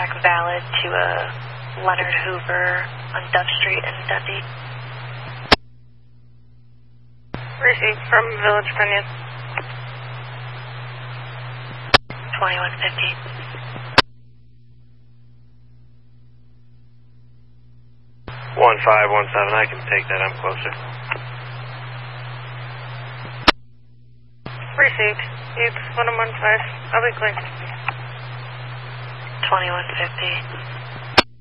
back valid to Leonard Hoover on Duff Street in Dundee. Received from Village Bunyan. 2150. One 517, I can take that, I'm closer. Received. It's 1115. I'll be clear. 2150.